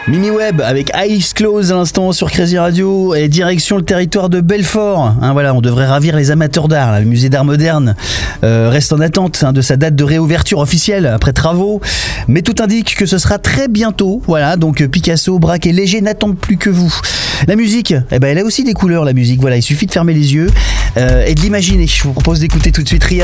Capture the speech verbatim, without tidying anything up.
Mimi Webb avec Eyes Closed à l'instant sur Crazy Radio et direction le territoire de Belfort. Hein, voilà, on devrait ravir les amateurs d'art. Là. Le musée d'art moderne euh, reste en attente hein, de sa date de réouverture officielle après travaux, mais tout indique que ce sera très bientôt. Voilà, donc Picasso, Braque et Léger n'attendent plus que vous. La musique, eh ben, elle a aussi des couleurs. La musique, voilà, il suffit de fermer les yeux euh, et de l'imaginer. Je vous propose d'écouter tout de suite Rihanna.